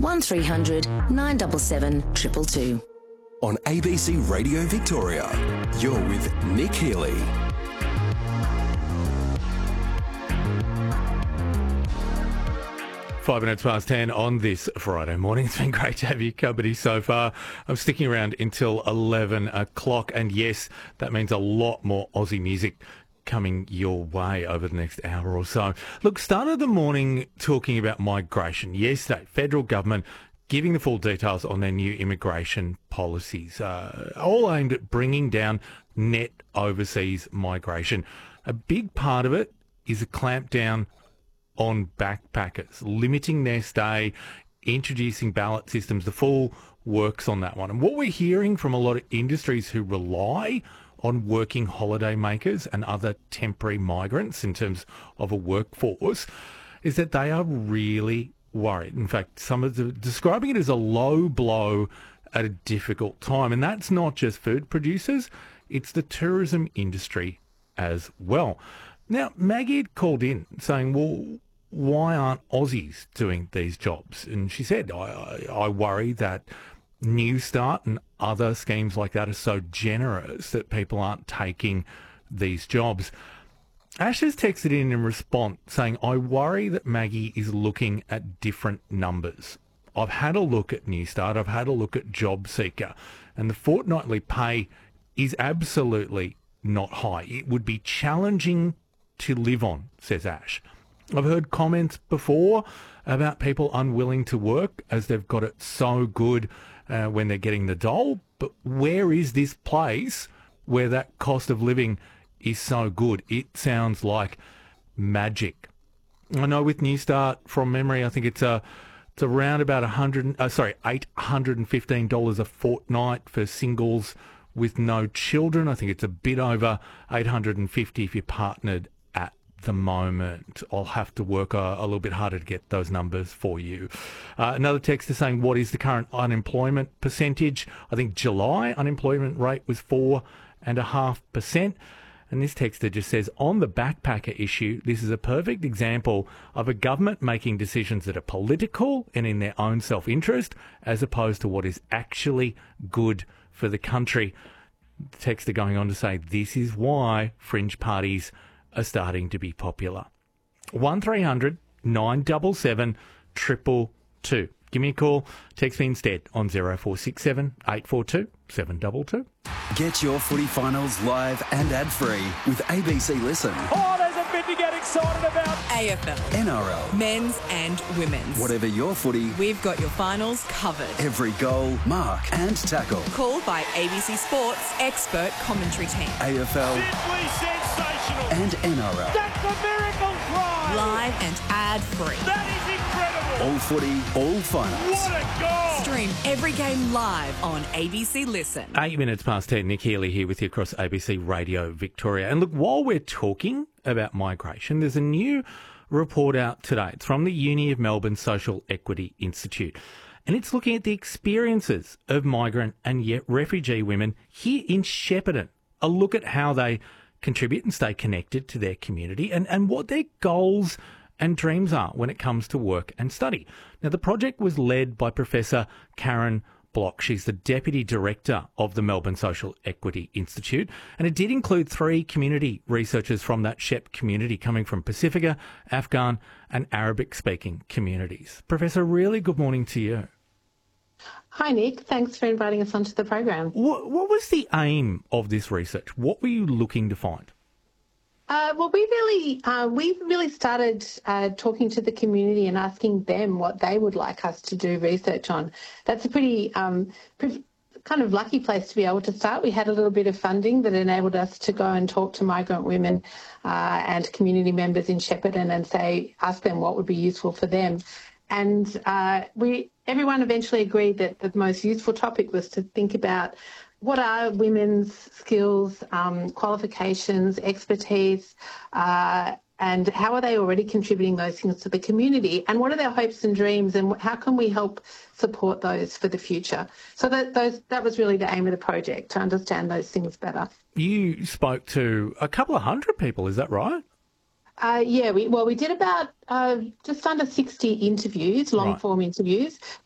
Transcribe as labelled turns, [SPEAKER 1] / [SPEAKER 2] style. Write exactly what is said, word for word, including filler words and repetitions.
[SPEAKER 1] one three hundred nine seven seven two two two.
[SPEAKER 2] On A B C Radio Victoria, you're with Nick Healy.
[SPEAKER 3] Five minutes past ten on this Friday morning. It's been great to have your company so far. I'm sticking around until eleven o'clock, and yes, that means a lot more Aussie music coming your way over the next hour or so. Look, started the morning talking about migration. Yesterday, federal government giving the full details on their new immigration policies, uh, all aimed at bringing down net overseas migration. A big part of it is a clampdown on backpackers, limiting their stay, introducing ballot systems, the full works on that one. And what we're hearing from a lot of industries who rely on working holiday makers and other temporary migrants in terms of a workforce is that they are really worried. In fact, some of the describing it as a low blow at a difficult time. And that's not just food producers, it's the tourism industry as well. Now, Maggie had called in saying, well, why aren't Aussies doing these jobs? And she said, I, I, I worry that New Start and other schemes like that are so generous that people aren't taking these jobs. Ash has texted in in response saying, I worry that Maggie is looking at different numbers. I've had a look at New Start, I've had a look at Job Seeker, and the fortnightly pay is absolutely not high. It would be challenging to live on, says Ash. I've heard comments before about people unwilling to work as they've got it so good uh, when they're getting the dole, but where is this place where that cost of living is so good? It sounds like magic. I know with New Start, from memory, I think it's a it's around about a hundred. Uh, sorry, eight hundred and fifteen dollars a fortnight for singles with no children. I think it's a bit over eight hundred and fifty if you're partnered at the moment. I'll have to work a, a little bit harder to get those numbers for you. Uh, another text is saying, what is the current unemployment percentage? I think July unemployment rate was four and a half percent. And this texter just says, on the backpacker issue, this is a perfect example of a government making decisions that are political and in their own self-interest, as opposed to what is actually good for the country. The texter going on to say, this is why fringe parties are starting to be popular. one three hundred nine seven seven two two two. Give me a call. Text me instead on zero four six seven eight four two seven two two.
[SPEAKER 2] Get your footy finals live and ad-free with A B C Listen.
[SPEAKER 4] Oh, there's a bit to get excited about.
[SPEAKER 5] A F L,
[SPEAKER 2] N R L,
[SPEAKER 5] men's and women's.
[SPEAKER 2] whatever your footy,
[SPEAKER 5] We've got your finals covered.
[SPEAKER 2] every goal, mark and tackle.
[SPEAKER 5] Called by A B C Sports expert commentary team.
[SPEAKER 2] A F L
[SPEAKER 4] Simply sensational.
[SPEAKER 2] and N R L.
[SPEAKER 4] That's a miracle try.
[SPEAKER 5] Live and ad-free.
[SPEAKER 4] That is incredible.
[SPEAKER 2] All footy, all finals.
[SPEAKER 4] What a goal.
[SPEAKER 5] Stream every game live on A B C Listen.
[SPEAKER 3] Eight minutes past ten, Nick Healy here with you across A B C Radio Victoria. And look, while we're talking about migration, there's a new report out today. It's from the Uni of Melbourne Social Equity Institute. And it's looking at the experiences of migrant and yet refugee women here in Shepparton. A look at how they contribute and stay connected to their community and, and what their goals and dreams are when it comes to work and study. Now, the project was led by Professor Karen Block. She's the Deputy Director of the Melbourne Social Equity Institute, and it did include three community researchers from that Shep community coming from Pacifica, Afghan and Arabic-speaking communities. Professor, really good morning to you.
[SPEAKER 6] Hi, Nick. Thanks for inviting us onto the program.
[SPEAKER 3] What, what was the aim of this research? What were you looking to find?
[SPEAKER 6] Uh, well, we really, uh, we really started uh, talking to the community and asking them what they would like us to do research on. That's a pretty, um, pretty kind of lucky place to be able to start. We had a little bit of funding that enabled us to go and talk to migrant women uh, and community members in Shepparton and say, ask them what would be useful for them. And uh, we, everyone eventually agreed that the most useful topic was to think about what are women's skills, um, qualifications, expertise, uh, and how are they already contributing those things to the community? And what are their hopes and dreams, and how can we help support those for the future? So that those that was really the aim of the project, to understand those things better.
[SPEAKER 3] You spoke to a couple of hundred people, is that right?
[SPEAKER 6] Uh, yeah, we, well, we did about uh, just under sixty interviews, long-form interviews.